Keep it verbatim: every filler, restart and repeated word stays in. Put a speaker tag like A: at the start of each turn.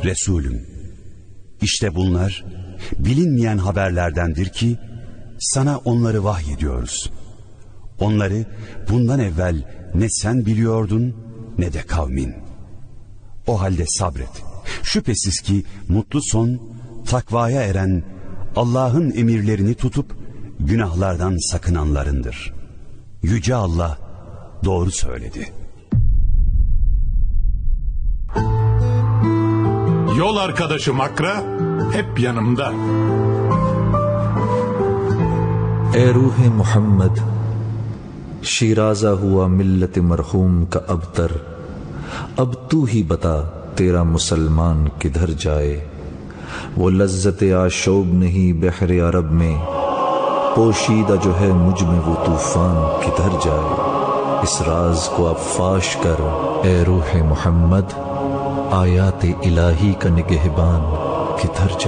A: Resulüm, işte bunlar bilinmeyen haberlerdendir ki sana onları vahyediyoruz. Onları bundan evvel ne sen biliyordun ne de kavmin. O halde sabret. Şüphesiz ki mutlu son takvaya eren, Allah'ın emirlerini tutup günahlardan sakınanlarındır. Yüce Allah doğru söyledi.
B: Yol arkadaşım Akra hep yanımda.
C: ए रूह मोहम्मद शीराजा हुआ मिल्लत मरहूम का अबतर, अब तू ही बता तेरा मुसलमान किधर जाए। वो लज्जत आशोब नहीं बहरे अरब में, पोशीदा जो है मुझ में वो तूफान किधर जाए। इस राज को अब फाश कर ए रूह मोहम्मद, आयात इलाही का निगहबान किधर जाए।